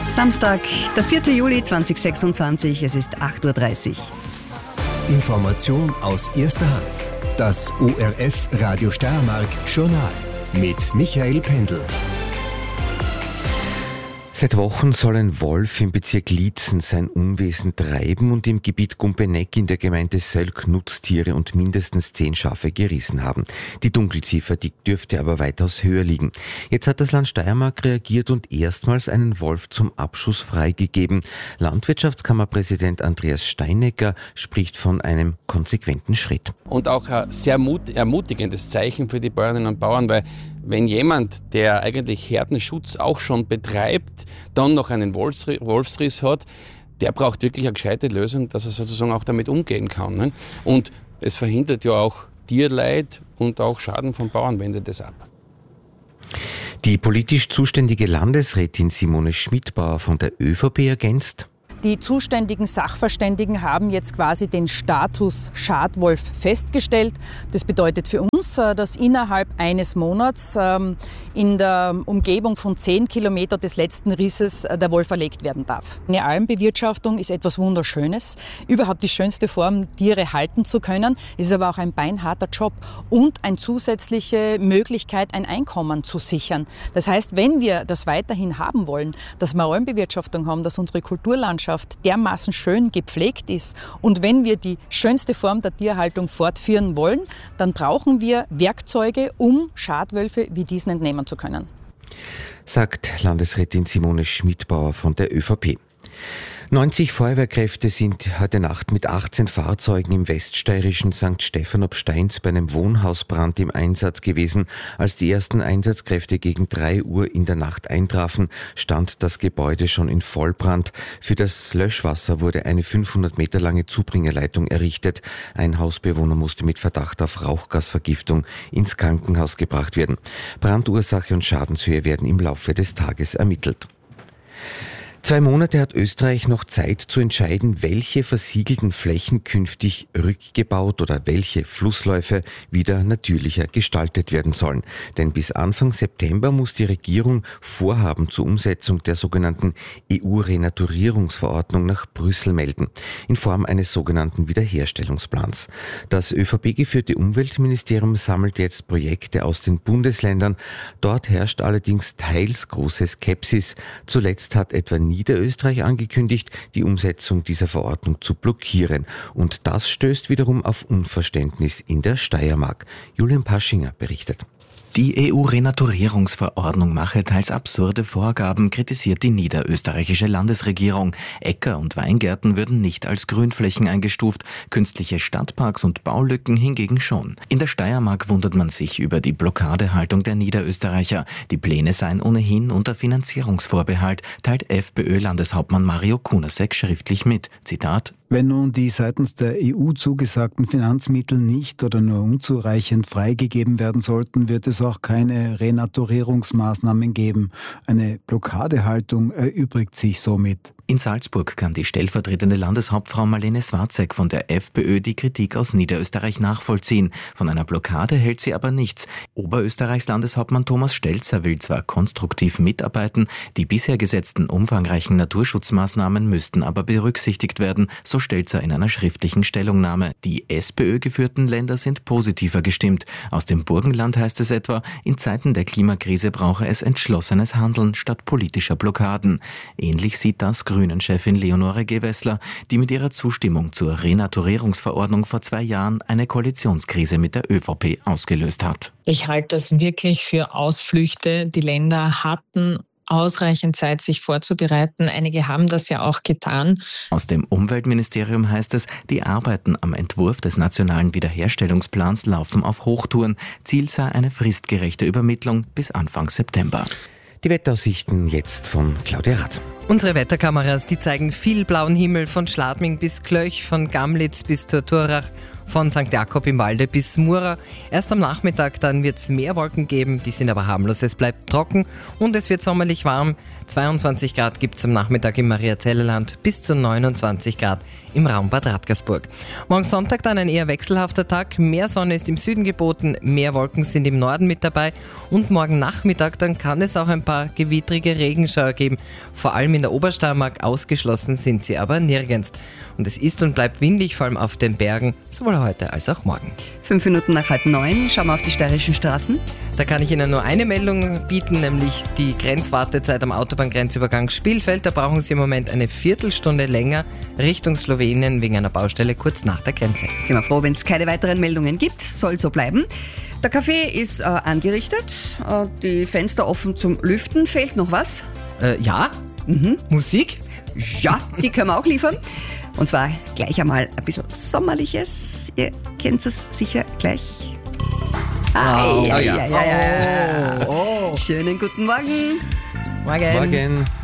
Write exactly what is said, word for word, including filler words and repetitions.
Samstag, der vierten Juli zweitausendsechsundzwanzig, es ist acht Uhr dreißig. Information aus erster Hand. Das O R F Radio Steiermark Journal mit Michael Pendl. Seit Wochen soll ein Wolf im Bezirk Liezen sein Unwesen treiben und im Gebiet Gumbeneck in der Gemeinde Sölk Nutztiere und mindestens zehn Schafe gerissen haben. Die Dunkelziffer, die dürfte aber weitaus höher liegen. Jetzt hat das Land Steiermark reagiert und erstmals einen Wolf zum Abschuss freigegeben. Landwirtschaftskammerpräsident Andreas Steinecker spricht von einem konsequenten Schritt. Und auch ein sehr mut- ermutigendes Zeichen für die Bäuerinnen und Bauern, weil wenn jemand, der eigentlich Herdenschutz auch schon betreibt, dann noch einen Wolfsriss hat, der braucht wirklich eine gescheite Lösung, dass er sozusagen auch damit umgehen kann. Ne? Und es verhindert ja auch Tierleid und auch Schaden von Bauern, wendet das ab. Die politisch zuständige Landesrätin Simone Schmidbauer von der ÖVP ergänzt: Die zuständigen Sachverständigen haben jetzt quasi den Status Schadwolf festgestellt. Das bedeutet für uns, dass innerhalb eines Monats in der Umgebung von zehn Kilometer des letzten Risses der Wolf erlegt werden darf. Eine Almbewirtschaftung ist etwas Wunderschönes. Überhaupt die schönste Form, Tiere halten zu können. Es ist aber auch ein beinharter Job und eine zusätzliche Möglichkeit, ein Einkommen zu sichern. Das heißt, wenn wir das weiterhin haben wollen, dass wir Almbewirtschaftung haben, dass unsere Kulturlandschaft dermaßen schön gepflegt ist und wenn wir die schönste Form der Tierhaltung fortführen wollen, dann brauchen wir Werkzeuge, um Schadwölfe wie diesen entnehmen zu können. Sagt Landesrätin Simone Schmidbauer von der ÖVP. neunzig Feuerwehrkräfte sind heute Nacht mit achtzehn Fahrzeugen im weststeirischen Sankt Stephan ob Steins bei einem Wohnhausbrand im Einsatz gewesen. Als die ersten Einsatzkräfte gegen drei Uhr in der Nacht eintrafen, stand das Gebäude schon in Vollbrand. Für das Löschwasser wurde eine fünfhundert Meter lange Zubringerleitung errichtet. Ein Hausbewohner musste mit Verdacht auf Rauchgasvergiftung ins Krankenhaus gebracht werden. Brandursache und Schadenshöhe werden im Laufe des Tages ermittelt. Zwei Monate hat Österreich noch Zeit zu entscheiden, welche versiegelten Flächen künftig rückgebaut oder welche Flussläufe wieder natürlicher gestaltet werden sollen. Denn bis Anfang September muss die Regierung Vorhaben zur Umsetzung der sogenannten E U-Renaturierungsverordnung nach Brüssel melden, in Form eines sogenannten Wiederherstellungsplans. Das ÖVP-geführte Umweltministerium sammelt jetzt Projekte aus den Bundesländern. Dort herrscht allerdings teils große Skepsis. Zuletzt hat etwa Niederösterreich angekündigt, die Umsetzung dieser Verordnung zu blockieren. Und das stößt wiederum auf Unverständnis in der Steiermark. Julian Paschinger berichtet. Die E U-Renaturierungsverordnung mache teils absurde Vorgaben, kritisiert die niederösterreichische Landesregierung. Äcker und Weingärten würden nicht als Grünflächen eingestuft, künstliche Stadtparks und Baulücken hingegen schon. In der Steiermark wundert man sich über die Blockadehaltung der Niederösterreicher. Die Pläne seien ohnehin unter Finanzierungsvorbehalt, teilt FPÖ-Landeshauptmann Mario Kunasek schriftlich mit. Zitat: Wenn nun die seitens der E U zugesagten Finanzmittel nicht oder nur unzureichend freigegeben werden sollten, wird es auch keine Renaturierungsmaßnahmen geben. Eine Blockadehaltung erübrigt sich somit. In Salzburg kann die stellvertretende Landeshauptfrau Marlene Swarzek von der FPÖ die Kritik aus Niederösterreich nachvollziehen. Von einer Blockade hält sie aber nichts. Oberösterreichs Landeshauptmann Thomas Stelzer will zwar konstruktiv mitarbeiten, die bisher gesetzten umfangreichen Naturschutzmaßnahmen müssten aber berücksichtigt werden, so Stelzer in einer schriftlichen Stellungnahme. Die SPÖ-geführten Länder sind positiver gestimmt. Aus dem Burgenland heißt es etwa, in Zeiten der Klimakrise brauche es entschlossenes Handeln statt politischer Blockaden. Ähnlich sieht das Grünen-Chefin Leonore Gewessler, die mit ihrer Zustimmung zur Renaturierungsverordnung vor zwei Jahren eine Koalitionskrise mit der ÖVP ausgelöst hat. Ich halte das wirklich für Ausflüchte. Die Länder hatten ausreichend Zeit, sich vorzubereiten. Einige haben das ja auch getan. Aus dem Umweltministerium heißt es, die Arbeiten am Entwurf des nationalen Wiederherstellungsplans laufen auf Hochtouren. Ziel sei eine fristgerechte Übermittlung bis Anfang September. Die Wetteraussichten jetzt von Claudia Rath. Unsere Wetterkameras, die zeigen viel blauen Himmel von Schladming bis Klöch, von Gamlitz bis Torturach, von Sankt Jakob im Walde bis Mura. Erst am Nachmittag dann wird es mehr Wolken geben, die sind aber harmlos. Es bleibt trocken und es wird sommerlich warm. zweiundzwanzig Grad gibt es am Nachmittag im Mariazellerland bis zu neunundzwanzig Grad im Raum Bad Radkersburg. Morgen Sonntag dann ein eher wechselhafter Tag. Mehr Sonne ist im Süden geboten, mehr Wolken sind im Norden mit dabei. Und morgen Nachmittag dann kann es auch ein paar gewittrige Regenschauer geben. Vor allem in der Obersteiermark, ausgeschlossen sind sie aber nirgends. Und es ist und bleibt windig, vor allem auf den Bergen, sowohl heute als auch morgen. Fünf Minuten nach halb neun, schauen wir auf die steirischen Straßen. Da kann ich Ihnen nur eine Meldung bieten, nämlich die Grenzwartezeit am Autobahngrenzübergang Spielfeld. Da brauchen Sie im Moment eine Viertelstunde länger Richtung Slowenien wegen einer Baustelle kurz nach der Grenze. Sind wir froh, wenn es keine weiteren Meldungen gibt. Soll so bleiben. Der Café ist äh, angerichtet, äh, die Fenster offen zum Lüften. Fehlt noch was? Äh, ja, mhm. Musik? Ja, die können wir auch liefern. Und zwar gleich einmal ein bisschen Sommerliches. Ihr kennt es sicher gleich. Ah, wow. ja, Oh, ja, ja. ja, ja, ja. Oh, oh. Schönen guten Morgen. Morgen. Morgen.